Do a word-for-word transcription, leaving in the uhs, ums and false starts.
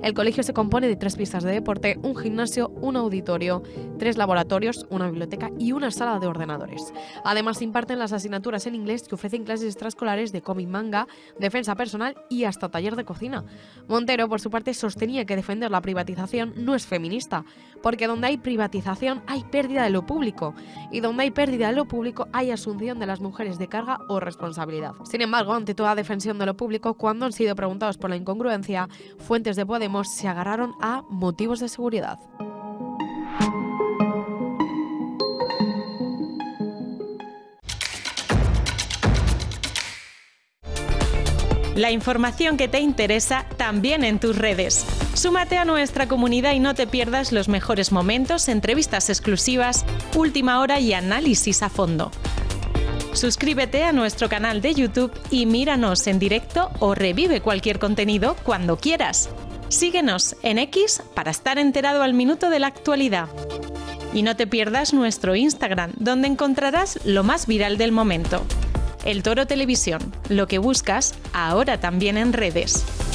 El colegio se compone de tres pistas de deporte, un gimnasio, un auditorio, tres laboratorios, una biblioteca y una sala de ordenadores. Además, imparten las asignaturas en inglés y ofrecen clases extraescolares de cómic, manga, defensa personal y hasta taller de cocina. Montero, por su parte, sostenía que defender la privatización no es feminista, porque donde hay privatización hay pérdida de lo público, y donde hay pérdida de lo público hay asunción de las mujeres de carga o responsabilidad. Sin embargo, ante toda defensión de lo público, cuando han sido preguntados por la incongruencia, fuentes de Podemos se agarraron a motivos de seguridad. La información que te interesa también en tus redes. Súmate a nuestra comunidad y no te pierdas los mejores momentos, entrevistas exclusivas, última hora y análisis a fondo. Suscríbete a nuestro canal de YouTube y míranos en directo o revive cualquier contenido cuando quieras. Síguenos en X para estar enterado al minuto de la actualidad. Y no te pierdas nuestro Instagram, donde encontrarás lo más viral del momento. El Toro Televisión, lo que buscas ahora también en redes.